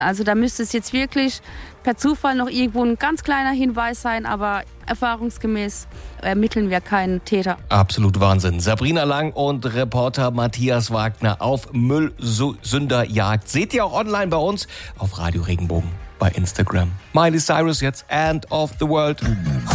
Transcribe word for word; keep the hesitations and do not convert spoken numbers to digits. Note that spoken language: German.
Also da müsste es jetzt wirklich per Zufall noch irgendwo ein ganz kleiner Hinweis sein, aber erfahrungsgemäß ermitteln wir keinen Täter. Absolut Wahnsinn. Sabrina Lang und Reporter Matthias Wagner auf Müllsünderjagd. Seht ihr auch online bei uns auf Radio Regenbogen bei Instagram. Miley Cyrus jetzt, End of the World.